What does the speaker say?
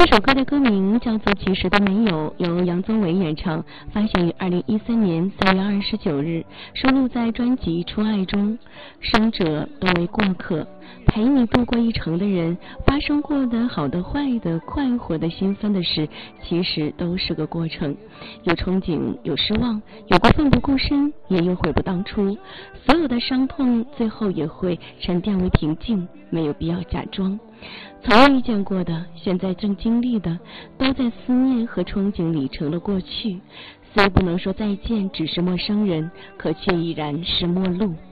首歌的歌名叫做《其实都没有》，由杨宗纬演唱，发行于2013年3月29日，收录在专辑《初爱》中。生者都为过客，陪你度过一程的人，发生过的好的、坏的、快活的、心酸的事，其实都是个过程。有憧憬，有失望，有过奋不顾身，也有悔不当初。所有的伤痛，最后也会沉淀为平静，没有必要假装。从未遇见过的，现在正经历的，都在思念和憧憬里成了过去。虽不能说再见，只是陌生人，可却已然是陌路。